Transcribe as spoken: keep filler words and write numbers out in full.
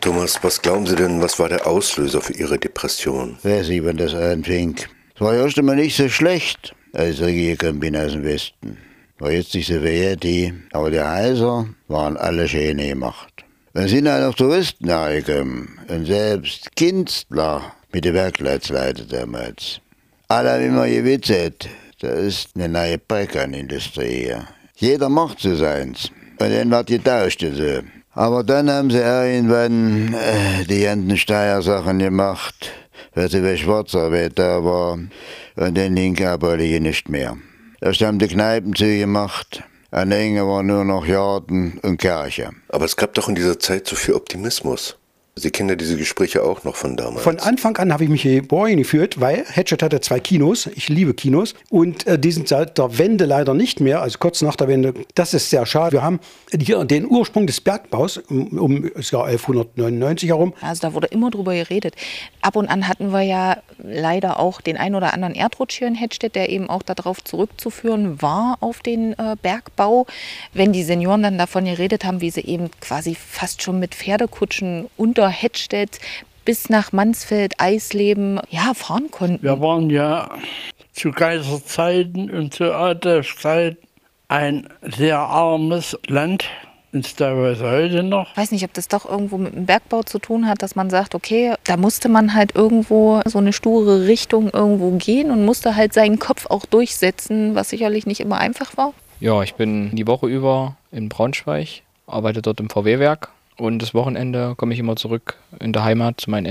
Thomas, was glauben Sie denn, was war der Auslöser für Ihre Depression? Weiß ich, wann das anfing. Es war erst einmal nicht so schlecht, als ich gekommen bin aus dem Westen. War jetzt nicht so wie die, aber die Häuser waren alle schön gemacht. Wir sind auch noch Touristen hergekommen und selbst Künstler mit den Werkleitsleuten damals. Alle haben immer gewitzelt, da ist eine neue Balkanindustrie hier. Jeder macht so seins und dann wird getauscht so. Aber dann haben sie irgendwann äh, die ganzen Steuersachen gemacht, weil sie bei Schwarzarbeit da war und dann linken aber die nicht mehr. Erst haben die Kneipen zugemacht. An der Enge waren nur noch Garten und Kirche. Aber es gab doch in dieser Zeit so viel Optimismus. Sie kennen ja diese Gespräche auch noch von damals. Von Anfang an habe ich mich hier Borgen geführt, weil Hetschet hatte zwei Kinos. Ich liebe Kinos. Und äh, die sind seit der Wende leider nicht mehr, also kurz nach der Wende. Das ist sehr schade. Wir haben hier den Ursprung des Bergbaus um, um das Jahr elfhundertneunundneunzig herum. Also da wurde immer drüber geredet. Ab und an hatten wir ja leider auch den ein oder anderen Erdrutsch hier in Hettstedt, der eben auch darauf zurückzuführen war, auf den äh, Bergbau. Wenn die Senioren dann davon geredet haben, wie sie eben quasi fast schon mit Pferdekutschen unter Hettstedt bis nach Mansfeld, Eisleben, ja, fahren konnten. Wir waren ja zu Kaiserzeiten und zu Adolfszeiten ein sehr armes Land. Ist teilweise heute noch. Ich weiß nicht, ob das doch irgendwo mit dem Bergbau zu tun hat, dass man sagt, okay, da musste man halt irgendwo so eine sture Richtung irgendwo gehen und musste halt seinen Kopf auch durchsetzen, was sicherlich nicht immer einfach war. Ja, ich bin die Woche über in Braunschweig, arbeite dort im V W-Werk und das Wochenende komme ich immer zurück in der Heimat zu meinen Eltern.